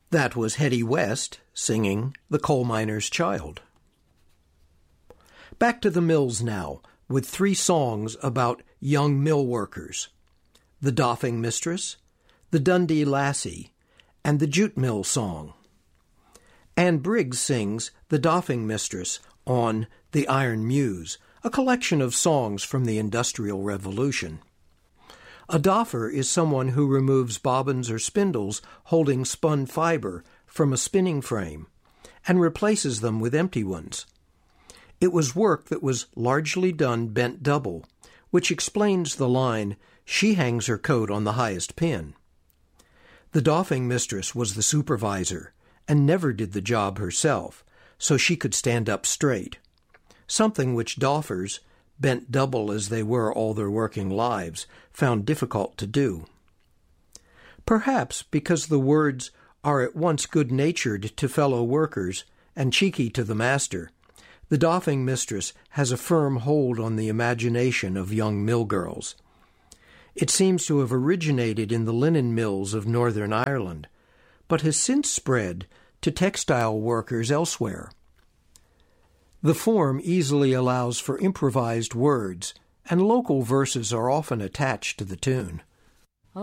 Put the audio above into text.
That was Hetty West singing The Coal Miner's Child. Back to the mills now, with 3 songs about young mill workers: The Doffing Mistress, The Dundee Lassie, and the Jute Mill Song. Anne Briggs sings The Doffing Mistress on The Iron Muse, a collection of songs from the Industrial Revolution. A doffer is someone who removes bobbins or spindles holding spun fiber from a spinning frame and replaces them with empty ones. It was work that was largely done bent double, which explains the line, "She hangs her coat on the highest pin." The doffing mistress was the supervisor and never did the job herself, so she could stand up straight, something which doffers, bent double as they were all their working lives, found difficult to do. Perhaps because the words are at once good-natured to fellow workers and cheeky to the master, the doffing mistress has a firm hold on the imagination of young mill girls. It seems to have originated in the linen mills of Northern Ireland, but has since spread to textile workers elsewhere. The form easily allows for improvised words, and local verses are often attached to the tune.